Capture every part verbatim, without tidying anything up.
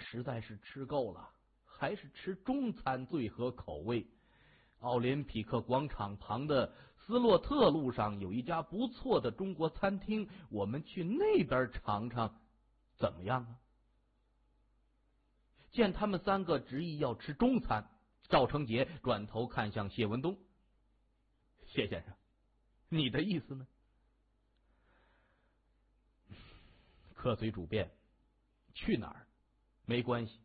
实在是吃够了，还是吃中餐最合口味。奥林匹克广场旁的斯洛特路上有一家不错的中国餐厅，我们去那边尝尝，怎么样啊？见他们三个执意要吃中餐，赵成杰转头看向谢文东：“谢先生，你的意思呢？”客随主便，去哪儿没关系。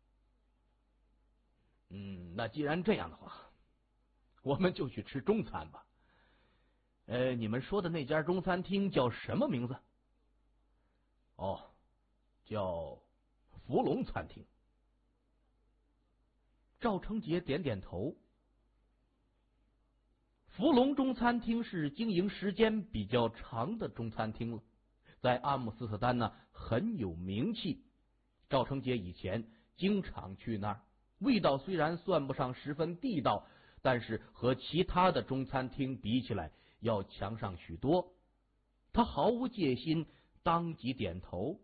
嗯，那既然这样的话，我们就去吃中餐吧。呃，你们说的那家中餐厅叫什么名字？哦，叫福龙餐厅。赵成杰点点头。福龙中餐厅是经营时间比较长的中餐厅了，在阿姆斯特丹呢很有名气。赵成杰以前经常去那儿，味道虽然算不上十分地道，但是和其他的中餐厅比起来要强上许多。他毫无戒心，当即点头。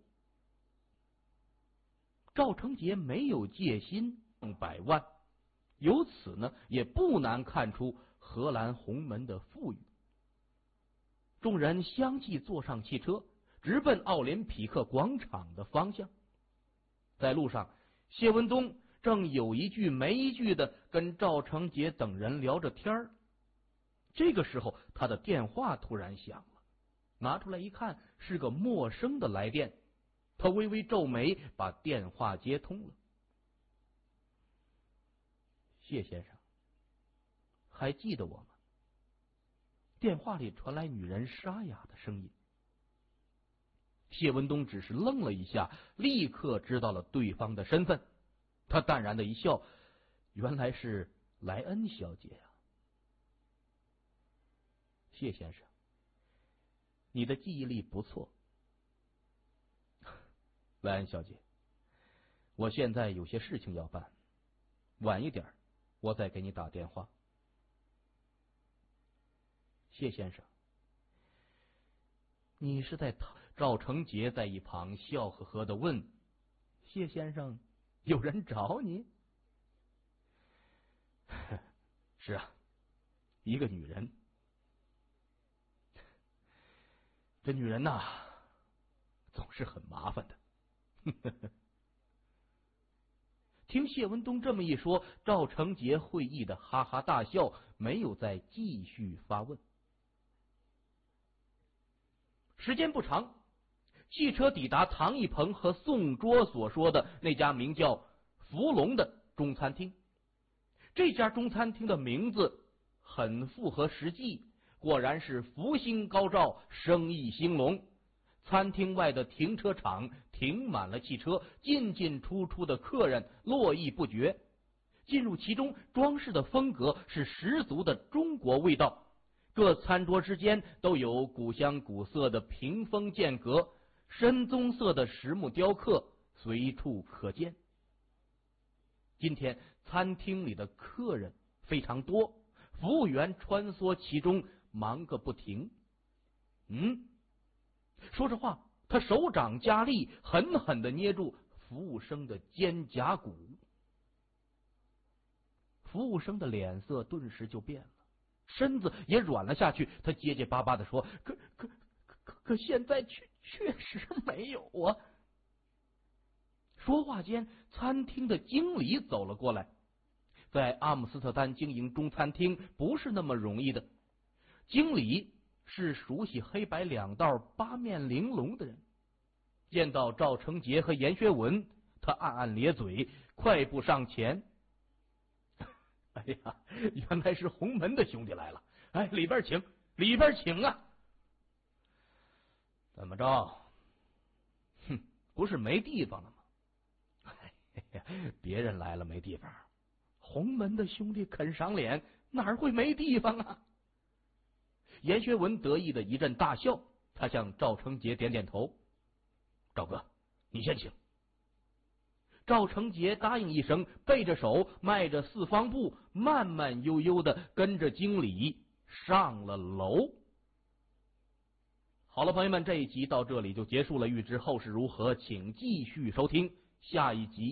赵成杰没有戒心百万，由此呢也不难看出荷兰鸿门的富裕。众人相继坐上汽车，直奔奥林匹克广场的方向。在路上，谢文东正有一句没一句的跟赵成杰等人聊着天儿。这个时候，他的电话突然响了，拿出来一看，是个陌生的来电。他微微皱眉，把电话接通了。谢先生，还记得我吗？电话里传来女人沙哑的声音。谢文东只是愣了一下，立刻知道了对方的身份。他淡然的一笑，原来是莱恩小姐啊。谢先生，你的记忆力不错。莱恩小姐，我现在有些事情要办，晚一点我再给你打电话。谢先生，你是在赵成杰在一旁笑呵呵的问：谢先生，有人找你？是啊，一个女人。这女人呐，总是很麻烦的。听谢文东这么一说，赵成杰会意的哈哈大笑，没有再继续发问。时间不长，汽车抵达唐一鹏和宋卓所说的那家名叫福龙的中餐厅。这家中餐厅的名字很符合实际，果然是福星高照，生意兴隆。餐厅外的停车场停满了汽车，进进出出的客人络绎不绝。进入其中，装饰的风格是十足的中国味道，各餐桌之间都有古香古色的屏风间隔，深棕色的实木雕刻随处可见。今天餐厅里的客人非常多，服务员穿梭其中，忙个不停。嗯，说实话，他手掌加力，狠狠地捏住服务生的肩胛骨。服务生的脸色顿时就变了，身子也软了下去。他结结巴巴地说：可可可可现在确确实没有啊。说话间，餐厅的经理走了过来。在阿姆斯特丹经营中餐厅不是那么容易的，经理是熟悉黑白两道八面玲珑的人。见到赵成杰和严学文，他暗暗咧嘴，快步上前。哎呀，原来是洪门的兄弟来了！哎，里边请，里边请啊！怎么着？哼，不是没地方了吗？哎呀，别人来了没地方，洪门的兄弟肯赏脸，哪会没地方啊？严学文得意的一阵大笑，他向赵成杰点点头：赵哥，你先请。赵成杰答应一声，背着手，迈着四方步，慢慢悠悠的跟着经理上了楼。好了，朋友们，这一集到这里就结束了。欲知后事如何，请继续收听下一集。